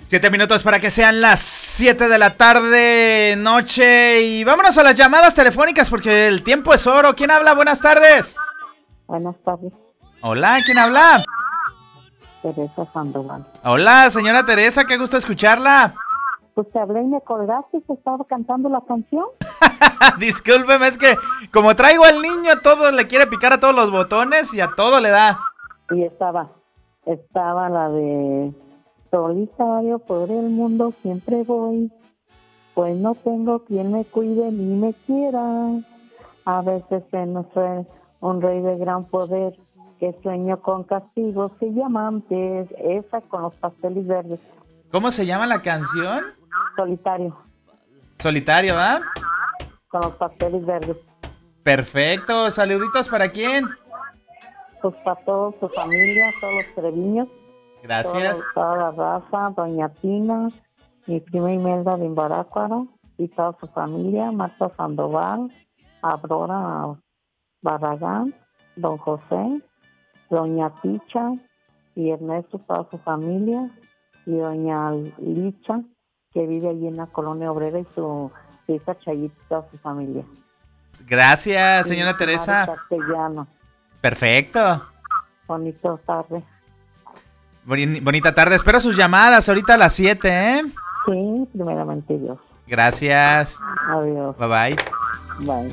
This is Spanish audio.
7 minutos para que sean las 7 de la tarde, noche. Y vámonos a las llamadas telefónicas porque el tiempo es oro. ¿Quién habla? Buenas tardes. Buenas tardes, Hola, ¿quién habla? Teresa Sandoval. Hola, señora Teresa, qué gusto escucharla. Pues te hablé y me colgaste, te estaba cantando la canción. Discúlpeme, es que como traigo al niño, todo le quiere picar a todos los botones y a todo le da. Y estaba la de solitario por el mundo siempre voy, pues no tengo quien me cuide ni me quiera. A veces se nos fue un rey de gran poder, que sueño con castigos y diamantes. Esa con los pasteles verdes. ¿Cómo se llama la canción? Solitario, Solitario, ¿verdad? con los pasteles verdes. Perfecto, saluditos para quién. Pues para toda su familia, todos los treviños. Gracias. Toda la raza, doña Tina, mi prima Imelda de Imbarácuaro y toda su familia, Marta Sandoval, Aurora Barragán, don José, doña Ticha y Ernesto, toda su familia, y doña Licha, que vive allí en la Colonia Obrera, y su hija Chayita y toda su familia. Gracias, Y señora mi Teresa. madre Castellano. Perfecto. Bonito tarde. Bonita tarde. Espero sus llamadas ahorita a las 7, ¿eh? Sí, primeramente Dios. Gracias. Adiós. Bye bye. Bye.